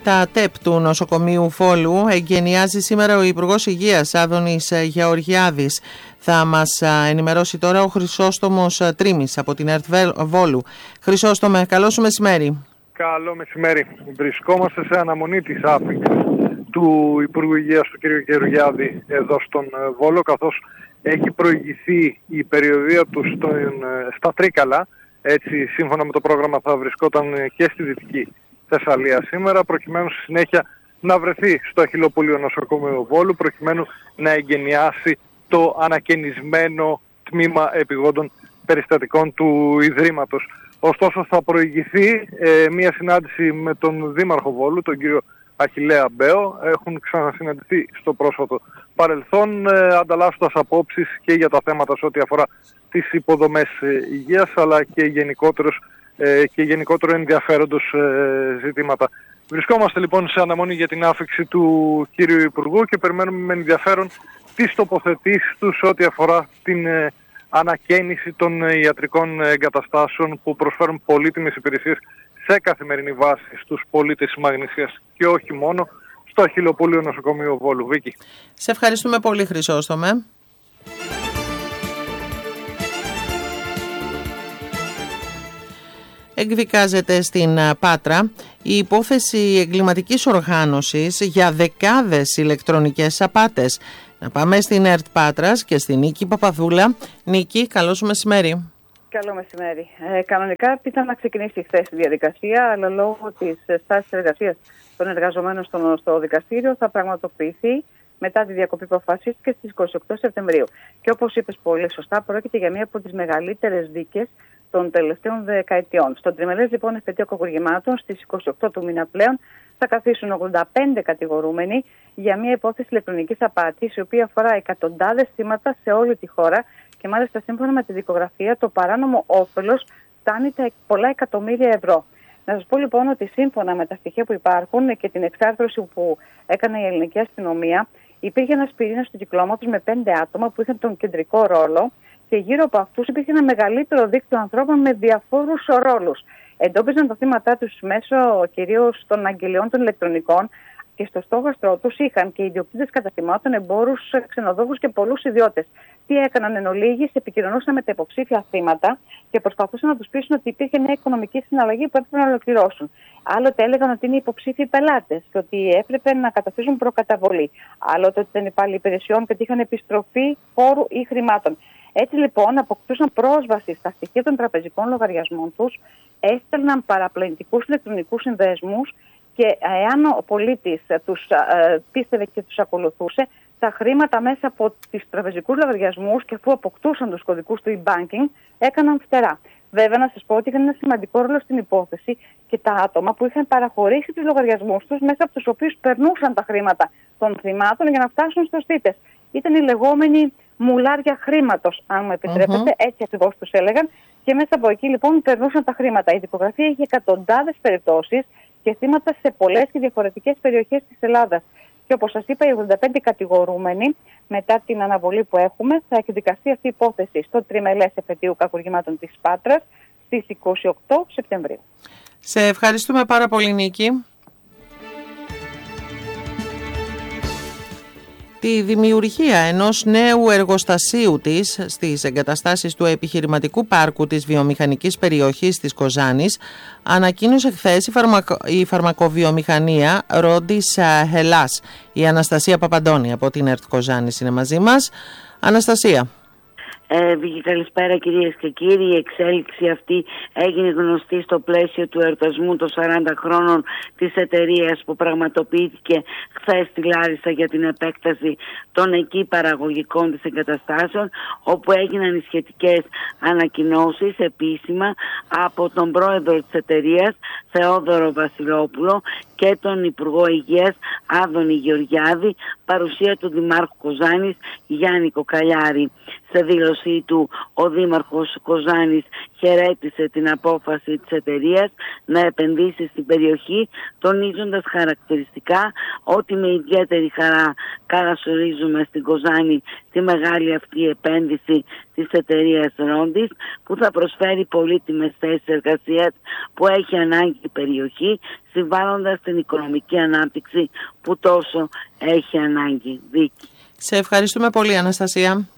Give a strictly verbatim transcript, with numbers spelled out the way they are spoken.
Τα ΤΕΠ του νοσοκομείου Βόλου εγκαινιάζει σήμερα ο Υπουργός Υγείας Άδωνης Γεωργιάδης. Θα μας ενημερώσει τώρα ο Χρυσόστομος Τρίμης από την ΕΡΤ Βόλου. Χρυσόστομε, καλό σου μεσημέρι. Καλό μεσημέρι. Βρισκόμαστε σε αναμονή της άφηξης του Υπουργού Υγείας του κ. Γεωργιάδη εδώ στον Βόλο, καθώς έχει προηγηθεί η περιοδεία του στον, στα Τρίκαλα. Έτσι, σύμφωνα με το πρόγραμμα, θα βρισκόταν και στη Δυτική Θεσσαλία σήμερα, προκειμένου στη συνέχεια να βρεθεί στο Αχιλλοπούλιο νοσοκομείο Βόλου, προκειμένου να εγκαινιάσει το ανακαινισμένο τμήμα επιγόντων περιστατικών του Ιδρύματος. Ωστόσο, θα προηγηθεί ε, μια συνάντηση με τον Δήμαρχο Βόλου, τον κύριο Αχιλλέα Μπέο. Έχουν ξανασυναντηθεί στο πρόσφατο παρελθόν, ε, ανταλλάσσοντας απόψεις και για τα θέματα σε ό,τι αφορά τις υποδομές ε, υγείας, αλλά και, γενικότερος, ε, και γενικότερο ενδιαφέροντος ε, ζητήματα. Βρισκόμαστε λοιπόν σε αναμονή για την άφηξη του κύριου Υπουργού και περιμένουμε με ενδιαφέρον τις τοποθετήσεις του σε ό,τι αφορά την ε, ανακαίνιση των ε, ιατρικών εγκαταστάσεων που προσφέρουν πολύτιμες υπηρεσίες σε καθημερινή βάση στους πολίτες της Μαγνησίας και όχι μόνο στο Αχιλλοπούλιο νοσοκομείο Βόλου. Βίκη. Σε ευχαριστούμε πολύ, Χρυσόστομε. Εκδικάζεται στην Πάτρα η υπόθεση εγκληματικής οργάνωσης για δεκάδες ηλεκτρονικές απάτες. Να πάμε στην ΕΡΤ Πάτρας και στην Νίκη Παπαδούλα. Νίκη, καλό σου μεσημέρι. Καλό μεσημέρι. Ε, κανονικά ήταν να ξεκινήσει χθες η διαδικασία, αλλά λόγω της στάσης εργασίας των εργαζομένων στο, στο δικαστήριο θα πραγματοποιηθεί μετά τη διακοπή που αποφασίστηκε στις είκοσι οκτώ Σεπτεμβρίου. Και όπως είπες πολύ σωστά, πρόκειται για μία από τις μεγαλύτερες δίκες των τελευταίων δεκαετιών. Στο τριμελές λοιπόν εφετείο κακουργημάτων στις είκοσι οκτώ του μήνα πλέον θα καθίσουν ογδόντα πέντε κατηγορούμενοι για μια υπόθεση ηλεκτρονικής απάτης, η οποία αφορά εκατοντάδες θύματα σε όλη τη χώρα και μάλιστα σύμφωνα με τη δικογραφία το παράνομο όφελος φτάνει τα πολλά εκατομμύρια ευρώ. Να σας πω λοιπόν ότι σύμφωνα με τα στοιχεία που υπάρχουν και την εξάρθρωση που έκανε η ελληνική αστυνομία, υπήρχε ένας πυρήνας του κυκλώματος με πέντε άτομα που είχαν τον κεντρικό ρόλο και γύρω από αυτούς υπήρχε ένα μεγαλύτερο δίκτυο ανθρώπων με διαφόρους ρόλους. Εντόπιζαν τα θύματά τους μέσω κυρίως των αγγελιών των ηλεκτρονικών και στο στόχαστρό τους είχαν και ιδιοκτήτες καταστημάτων, εμπόρους, ξενοδόχους και πολλούς ιδιώτες. Τι έκαναν εν ολίγης, επικοινωνούσαν με τα υποψήφια θύματα και προσπαθούσαν να τους πείσουν ότι υπήρχε μια οικονομική συναλλαγή που έπρεπε να ολοκληρώσουν. Άλλοτε έλεγαν ότι είναι υποψήφιοι πελάτες και ότι έπρεπε να καταθέσουν προκαταβολή. Άλλοτε ότι ήταν υπάλληλοι υπηρεσιών και ότι είχαν επιστροφή φόρου ή χρημάτων. Έτσι λοιπόν αποκτούσαν πρόσβαση στα στοιχεία των τραπεζικών λογαριασμών τους, έστελναν παραπλανητικούς ηλεκτρονικούς συνδέσμους και εάν ο πολίτης τους ε, πίστευε και τους ακολουθούσε, τα χρήματα μέσα από τις τραπεζικούς λογαριασμούς και αφού αποκτούσαν τους κωδικούς του e-banking έκαναν φτερά. Βέβαια, να σας πω ότι είχαν ένα σημαντικό ρόλο στην υπόθεση και τα άτομα που είχαν παραχωρήσει τους λογαριασμούς τους μέσα από τους οποίους περνούσαν τα χρήματα των θυμάτων για να φτάσουν στους θύτες. Ήταν οι λεγόμενοι μουλάρια χρήματος, αν μου επιτρέπετε, mm-hmm. έτσι ακριβώς τους έλεγαν, και μέσα από εκεί λοιπόν περνούσαν τα χρήματα. Η δικογραφία είχε εκατοντάδες περιπτώσεις και θύματα σε πολλές και διαφορετικές περιοχές της Ελλάδας. Και όπως σας είπα, οι ογδόντα πέντε κατηγορούμενοι, μετά την αναβολή που έχουμε, θα εκδικαστεί αυτή η υπόθεση στο τριμελές εφετείου κακουργημάτων της Πάτρας στις είκοσι οκτώ Σεπτεμβρίου. Σε ευχαριστούμε πάρα πολύ, Νίκη. Τη δημιουργία ενός νέου εργοστασίου της στις εγκαταστάσεις του επιχειρηματικού πάρκου της βιομηχανικής περιοχής της Κοζάνης ανακοίνωσε χθες η, φαρμακο... η φαρμακοβιομηχανία Ρόντις Hellas. Η Αναστασία Παπαντώνη από την ΕΡΤ Κοζάνης είναι μαζί μας. Αναστασία. Ε, καλησπέρα κυρίες και κύριοι. Η εξέλιξη αυτή έγινε γνωστή στο πλαίσιο του εορτασμού των σαράντα χρόνων της εταιρείας που πραγματοποιήθηκε χθες στη Λάρισα για την επέκταση των εκεί παραγωγικών της εγκαταστάσεων, όπου έγιναν οι σχετικές ανακοινώσεις επίσημα από τον πρόεδρο της εταιρείας Θεόδωρο Βασιλόπουλο και τον Υπουργό Υγείας Άδωνη Γεωργιάδη, παρουσία του Δημάρχου Κοζάνης Γιάννη Κοκαλιάρη. σε δήλωσή του ο Δήμαρχος Κοζάνης χαιρέτησε την απόφαση της εταιρείας να επενδύσει στην περιοχή, τονίζοντας χαρακτηριστικά ότι με ιδιαίτερη χαρά καλωσορίζουμε στην Κοζάνη τη μεγάλη αυτή επένδυση της εταιρείας Ρόντις, που θα προσφέρει πολύτιμες θέσεις εργασίας που έχει ανάγκη η περιοχή, συμβάλλοντας στην οικονομική ανάπτυξη που τόσο έχει ανάγκη. Δίκη. Σε ευχαριστούμε πολύ, Αναστασία.